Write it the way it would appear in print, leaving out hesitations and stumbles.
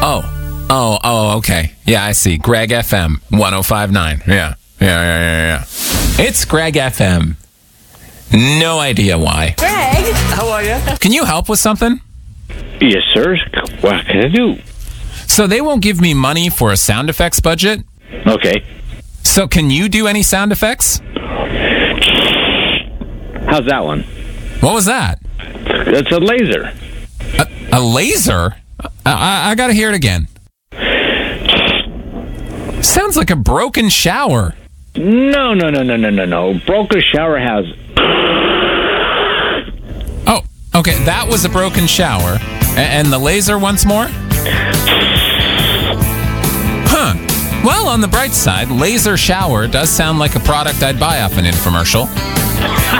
Oh, okay. Yeah, I see. Greg FM 105.9. Yeah. It's Greg FM. No idea why. Greg? How are you? Can you help with something? Yes, sir. What can I do? So they won't give me money for a sound effects budget. Okay. So can you do any sound effects? How's that one? What was that? That's a laser. A laser? I gotta hear it again. Sounds like a broken shower. No. Broken shower has... Oh, okay. That was a broken shower. And the laser once more? Huh. Well, on the bright side, laser shower does sound like a product I'd buy off an infomercial.